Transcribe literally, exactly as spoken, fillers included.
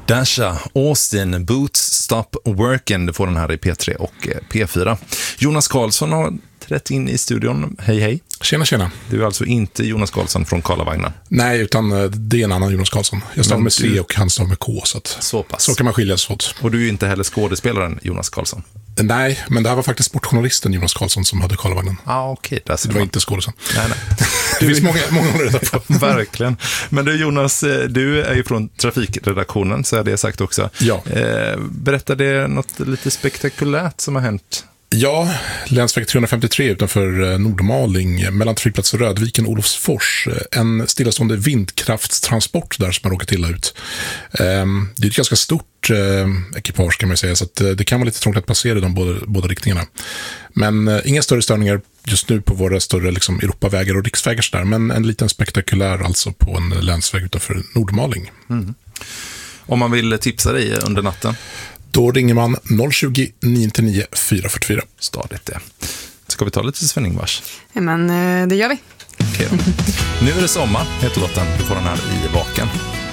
Dasha, Austin, Boots, Stop Working. Du får den här i P tre och P fyra. Jonas Karlsson har trätt in i studion. Hej, hej. Tjena, tjena. Du är alltså inte Jonas Karlsson från Karlavagnen? Nej, utan det är en annan Jonas Karlsson. Jag stavar med C och han stavar med K. Så, att, så pass. Så kan man skiljas åt. Och du är ju inte heller skådespelaren Jonas Karlsson? Nej, men det här var faktiskt sportjournalisten Jonas Karlsson som hade Karlavagnen. Ja, ah, okej. Okay, det var inte skådespelaren. Nej, nej. Det finns många, många att reda på. Verkligen. Men du Jonas, du är ju från trafikredaktionen, så är det sagt också. Ja. Eh, berättar det något lite spektakulärt som har hänt? Ja, länsväg trehundrafemtiotre utanför Nordmaling mellan flygplats Rödviken och Olofsfors. En stillastående vindkraftstransport där som har råkat illa ut. Det är ett ganska stort ekipage kan man säga, så att det kan vara lite trångt att passera i de båda, båda riktningarna. Men inga större störningar just nu på våra större liksom, Europavägar och riksvägar så där, men en liten spektakulär alltså på en länsväg utanför Nordmaling. Mm. Om man vill tipsa dig under natten? Då ringer man noll tjugo, nio nio fyra fyra fyra. Stadigt det. Ska vi ta lite Sven-Ingvars? Ja, men det gör vi. Okej. Nu är det sommar, heter låten. Du får den här i baken.